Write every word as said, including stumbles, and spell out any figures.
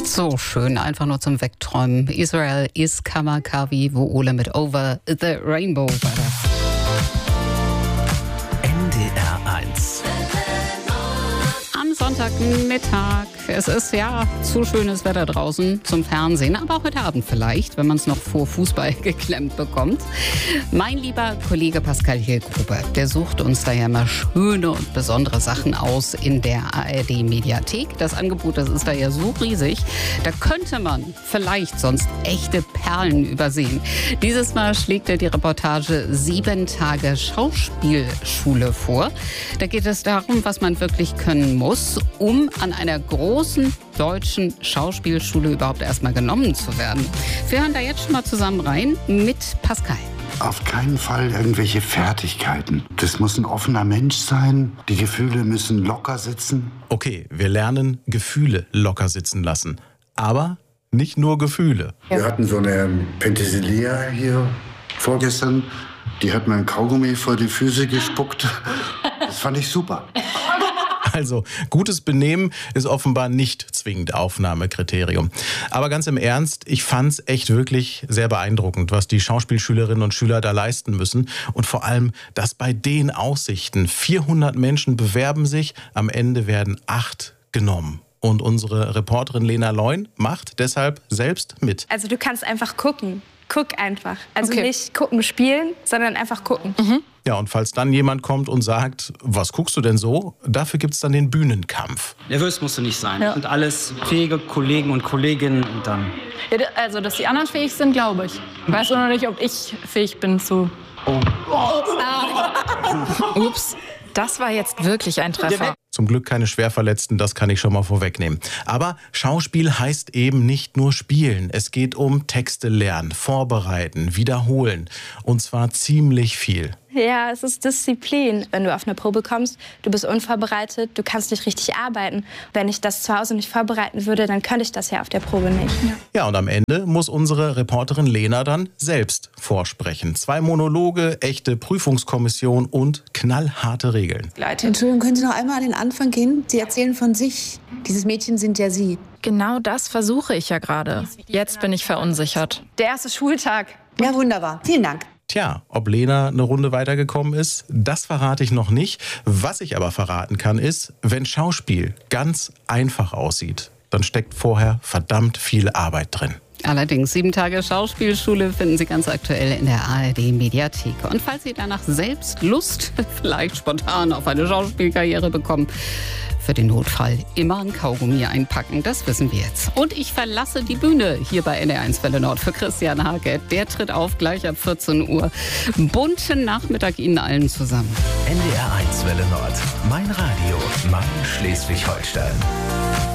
So schön, einfach nur zum Wegträumen. Israel is Kamakawi, wo Ole mit Over the Rainbow war das. N D R eins. Am Sonntagmittag. Es ist ja zu schönes Wetter draußen zum Fernsehen, aber auch heute Abend vielleicht, wenn man es noch vor Fußball geklemmt bekommt. Mein lieber Kollege Pascal Hillgruber, der sucht uns da ja immer schöne und besondere Sachen aus in der A R D-Mediathek. Das Angebot, das ist da ja so riesig, da könnte man vielleicht sonst echte Perlen übersehen. Dieses Mal schlägt er die Reportage Sieben Tage Schauspielschule vor. Da geht es darum, was man wirklich können muss, um an einer großen deutschen Schauspielschule überhaupt erstmal genommen zu werden. Wir hören da jetzt schon mal zusammen rein mit Pascal. Auf keinen Fall irgendwelche Fertigkeiten. Das muss ein offener Mensch sein. Die Gefühle müssen locker sitzen. Okay, wir lernen Gefühle locker sitzen lassen. Aber nicht nur Gefühle. Wir hatten so eine Penthesilea hier vorgestern. Die hat mir ein Kaugummi vor die Füße gespuckt. Das fand ich super. Also, gutes Benehmen ist offenbar nicht zwingend Aufnahmekriterium. Aber ganz im Ernst, ich fand's echt wirklich sehr beeindruckend, was die Schauspielschülerinnen und Schüler da leisten müssen. Und vor allem, dass bei den Aussichten vierhundert Menschen bewerben sich, am Ende werden acht genommen. Und unsere Reporterin Lena Leun macht deshalb selbst mit. Also du kannst einfach gucken. Guck einfach. Also Okay. nicht gucken, spielen, sondern einfach gucken. Mhm. Ja, und falls dann jemand kommt und sagt, was guckst du denn so? Dafür gibt's dann den Bühnenkampf. Nervös musst du nicht sein. Ja. Und alles fähige Kollegen und Kolleginnen und dann. Ja, also, dass die anderen fähig sind, glaube ich. Ich weiß nur noch nicht, ob ich fähig bin zu... Ups. Das war jetzt wirklich ein Treffer. Zum Glück keine Schwerverletzten, das kann ich schon mal vorwegnehmen. Aber Schauspiel heißt eben nicht nur spielen. Es geht um Texte lernen, vorbereiten, wiederholen. Und zwar ziemlich viel. Ja, es ist Disziplin. Wenn du auf eine Probe kommst, du bist unvorbereitet, du kannst nicht richtig arbeiten. Wenn ich das zu Hause nicht vorbereiten würde, dann könnte ich das ja auf der Probe nicht. Ja. Ja, und am Ende muss unsere Reporterin Lena dann selbst vorsprechen. Zwei Monologe, echte Prüfungskommission und knallharte Regeln. Entschuldigung, können Sie noch einmal an den Anfang gehen? Sie erzählen von sich. Dieses Mädchen sind ja Sie. Genau das versuche ich ja gerade. Jetzt bin ich verunsichert. Der erste Schultag. Ja, wunderbar. Vielen Dank. Tja, ob Lena eine Runde weitergekommen ist, das verrate ich noch nicht. Was ich aber verraten kann, ist, wenn Schauspiel ganz einfach aussieht, dann steckt vorher verdammt viel Arbeit drin. Allerdings, sieben Tage Schauspielschule finden Sie ganz aktuell in der A R D-Mediathek. Und falls Sie danach selbst Lust, vielleicht spontan auf eine Schauspielkarriere bekommen, für den Notfall immer ein Kaugummi einpacken, das wissen wir jetzt. Und ich verlasse die Bühne hier bei N D R eins Welle Nord für Christian Hake. Der tritt auf gleich ab vierzehn Uhr. Bunten Nachmittag Ihnen allen zusammen. N D R eins Welle Nord. Mein Radio. Mein Schleswig-Holstein.